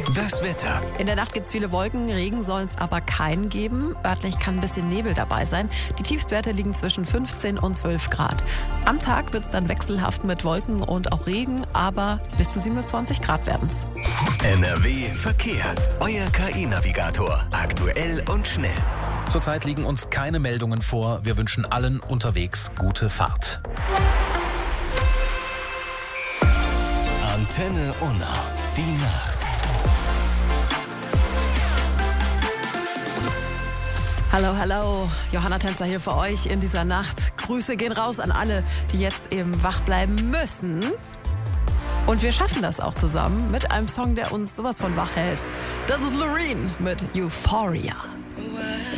Das Wetter. In der Nacht gibt es viele Wolken, Regen soll es aber keinen geben. Örtlich kann ein bisschen Nebel dabei sein. Die Tiefstwerte liegen zwischen 15 und 12 Grad. Am Tag wird es dann wechselhaft mit Wolken und auch Regen, aber bis zu 27 Grad werden es. NRW Verkehr. Euer KI-Navigator. Aktuell und schnell. Zurzeit liegen uns keine Meldungen vor. Wir wünschen allen unterwegs gute Fahrt. Antenne Unna. Die Nacht. Hallo, hallo. Johanna Tänzer hier für euch in dieser Nacht. Grüße gehen raus an alle, die jetzt eben wach bleiben müssen. Und wir schaffen das auch zusammen mit einem Song, der uns sowas von wach hält. Das ist Loreen mit Euphoria.